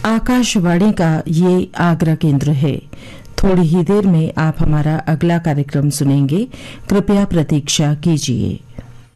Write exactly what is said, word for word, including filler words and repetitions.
आकाशवाणी का ये आगरा केंद्र है। थोड़ी ही देर में आप हमारा अगला कार्यक्रम सुनेंगे। कृपया प्रतीक्षा कीजिए।